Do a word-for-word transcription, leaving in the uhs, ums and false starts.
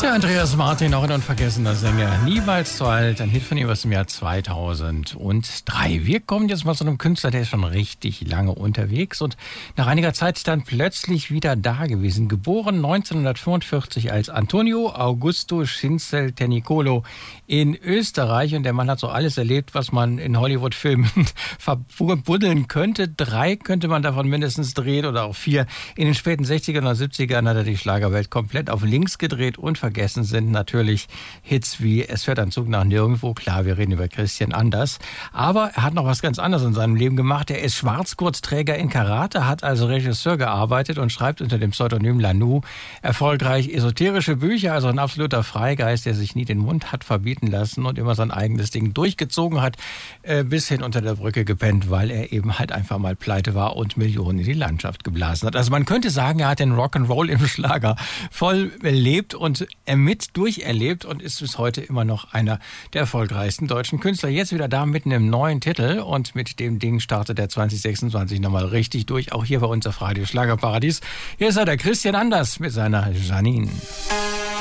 Der Andreas Martin, auch ein unvergessener Sänger, niemals zu alt, ein Hit von ihm aus dem Jahr zweitausenddrei. Wir kommen jetzt mal zu einem Künstler, der ist schon richtig lange unterwegs und nach einiger Zeit dann plötzlich wieder da gewesen. Geboren neunzehnhundertfünfundvierzig als Antonio Augusto Schinzel-Tenicolo in Österreich, und der Mann hat so alles erlebt, was man in Hollywood-Filmen verbuddeln könnte. Drei könnte man davon mindestens drehen oder auch vier. In den späten sechzigern oder siebzigern hat er die Schlagerwelt komplett auf links gedreht und vergessen sind natürlich Hits wie Es fährt ein Zug nach nirgendwo. Klar, wir reden über Christian Anders. Aber er hat noch was ganz anderes in seinem Leben gemacht. Er ist Schwarzgurtsträger in Karate, hat als Regisseur gearbeitet und schreibt unter dem Pseudonym Lanu erfolgreich esoterische Bücher. Also ein absoluter Freigeist, der sich nie den Mund hat verbieten lassen und immer sein eigenes Ding durchgezogen hat, äh, bis hin unter der Brücke gepennt, weil er eben halt einfach mal pleite war und Millionen in die Landschaft geblasen hat. Also man könnte sagen, er hat den Rock'n'Roll im Schlager voll erlebt und er mit durcherlebt und ist bis heute immer noch einer der erfolgreichsten deutschen Künstler. Jetzt wieder da mit einem neuen Titel, und mit dem Ding startet der zwanzig sechsundzwanzig nochmal richtig durch, auch hier bei uns auf Radio Schlagerparadies. Hier ist er, der Christian Anders mit seiner Janine.